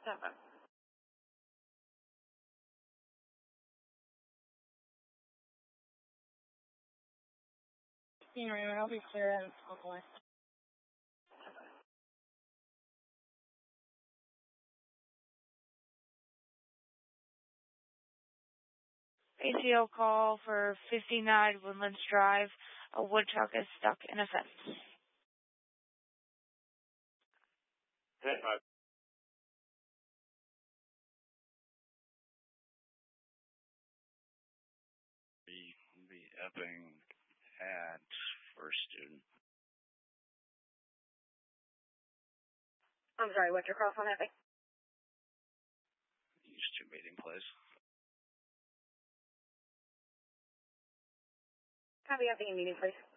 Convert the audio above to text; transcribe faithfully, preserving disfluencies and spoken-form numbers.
seven. Scenery, I'll be clear at Oakland. A C L call for fifty-nine Woodlands Drive. A woodchuck is stuck in a fence. ten five. Be, be Epping at first student. I'm sorry, what's your cross on Epping? Use two meeting place. Copy Epping meeting, please.